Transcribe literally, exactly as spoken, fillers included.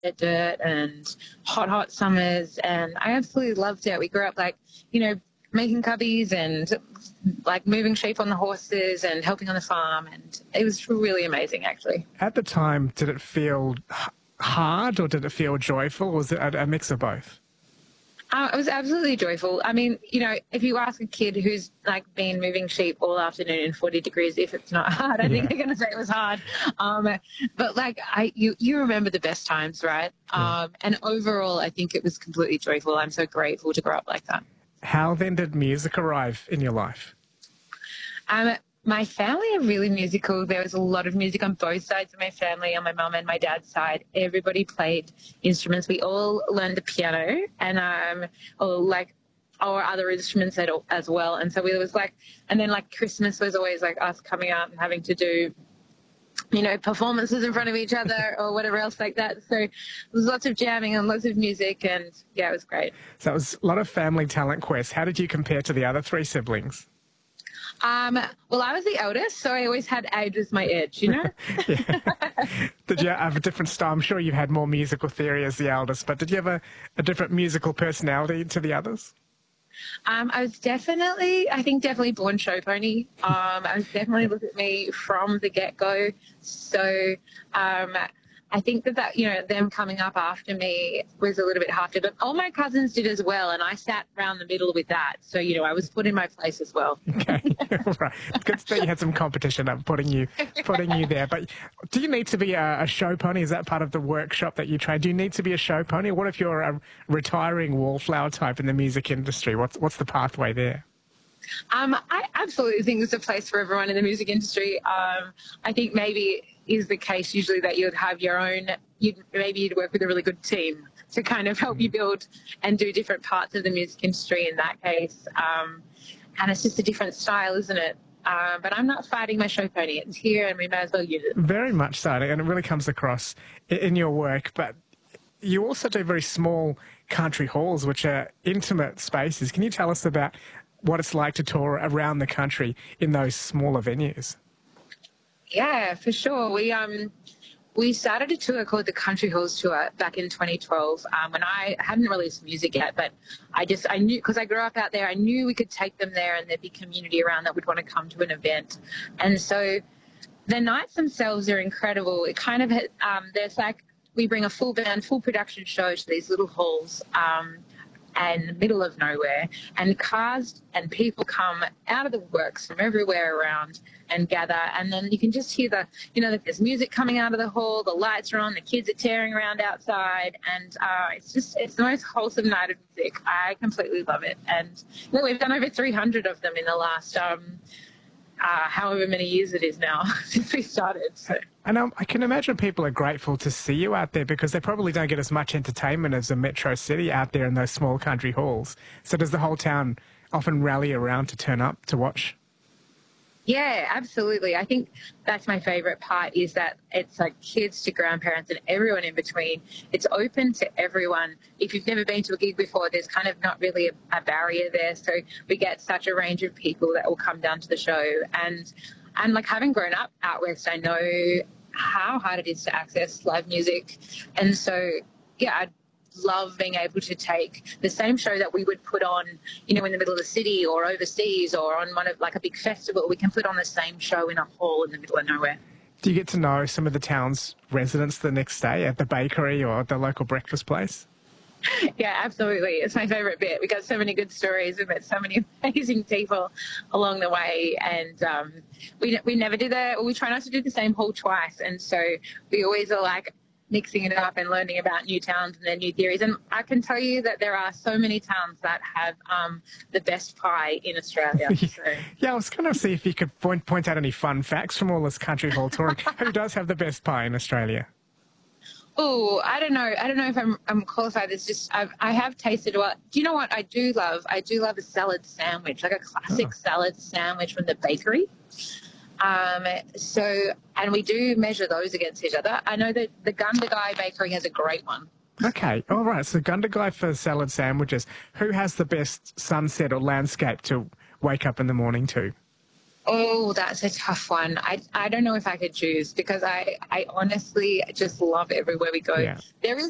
the dirt and hot, hot summers. And I absolutely loved it. We grew up like, you know, making cubbies and like moving sheep on the horses and helping on the farm. And it was really amazing, actually. At the time, did it feel h- hard or did it feel joyful, or was it a, a mix of both? Uh, it was absolutely joyful. I mean, you know, if you ask a kid who's like been moving sheep all afternoon in forty degrees, if it's not hard, I yeah. think they're going to say it was hard. Um, but like, I, you, you remember the best times, right? Yeah. Um, and overall, I think it was completely joyful. I'm so grateful to grow up like that. How then did music arrive in your life? Um, my family are really musical. There was a lot of music on both sides of my family, on my mum and my dad's side. Everybody played instruments. We all learned the piano and um, or like our other instruments as well. And so we was like, and then like Christmas was always like us coming out and having to do, you know, performances in front of each other or whatever else like that. So there was lots of jamming and lots of music, and yeah, it was great. So it was a lot of family talent quests. How did you compare to the other three siblings? Um, well, I was the eldest, so I always had age as my edge, you know? Did you have a different style? I'm sure you had more musical theory as the eldest, but did you have a, a different musical personality to the others? Um, I was definitely, I think definitely born show pony. Um, I was definitely, look at me from the get-go. So um, I think that, that, you know, them coming up after me was a little bit harder, but all my cousins did as well, and I sat around the middle with that. So, you know, I was put in my place as well. Okay, right. Good that you had some competition of putting you, putting you there. But do you need to be a, a show pony? Is that part of the workshop that you train? Do you need to be a show pony? What if you're a retiring wallflower type in the music industry? What's, what's the pathway there? Um, I absolutely think there's a place for everyone in the music industry. Um, I think maybe is the case usually that you'd have your own, you'd, maybe you'd work with a really good team to kind of help you build and do different parts of the music industry in that case. Um, and it's just a different style, isn't it? Uh, but I'm not fighting my show pony. It's here and we may as well use it. Very much so, and it really comes across in your work. But you also do very small country halls, which are intimate spaces. Can you tell us about what it's like to tour around the country in those smaller venues? Yeah, for sure. We um we started a tour called the Country Halls Tour back in twenty twelve um, when I hadn't released music yet, but I just, I knew, because I grew up out there, I knew we could take them there and there'd be community around that would want to come to an event. And so the nights themselves are incredible. It kind of, um, there's like, we bring a full band, full production show to these little halls, um, and middle of nowhere, and cars and people come out of the works from everywhere around and gather, and then you can just hear the, you know, that there's music coming out of the hall, the lights are on, the kids are tearing around outside, and uh, it's just, it's the most wholesome night of music. I completely love it. And you know, we've done over three hundred of them in the last um, uh, however many years it is now since we started. So. And um, I can imagine people are grateful to see you out there because they probably don't get as much entertainment as a metro city out there in those small country halls. So does the whole town often rally around to turn up to watch? Yeah, absolutely. I think that's my favourite part, is that it's like kids to grandparents and everyone in between. It's open to everyone. If you've never been to a gig before, there's kind of not really a, a barrier there. So we get such a range of people that will come down to the show. And And like having grown up out west, I know how hard it is to access live music. And so, yeah, I love being able to take the same show that we would put on, you know, in the middle of the city or overseas or on one of like a big festival. We can put on the same show in a hall in the middle of nowhere. Do you get to know some of the town's residents the next day at the bakery or the local breakfast place? Yeah, absolutely. It's my favourite bit. We got so many good stories. We've met so many amazing people along the way, and um, we we never do that. We try not to do the same hall twice, and so we always are like mixing it up and learning about new towns and their new theories. And I can tell you that there are so many towns that have um, the best pie in Australia. So. Yeah, I was going to see if you could point point out any fun facts from all this country hall touring. Who does have the best pie in Australia? Oh, I don't know. I don't know if I'm, I'm qualified. It's just I've, I have tasted what. Do you know what I do love? I do love a salad sandwich, like a classic oh. salad sandwich from the bakery. Um, so, and we do measure those against each other. I know that the Gundagai Bakery has a great one. Okay, all right. So Gundagai for salad sandwiches. Who has the best sunset or landscape to wake up in the morning to? Oh, that's a tough one. I I don't know if I could choose because I, I honestly just love everywhere we go. Yeah. There is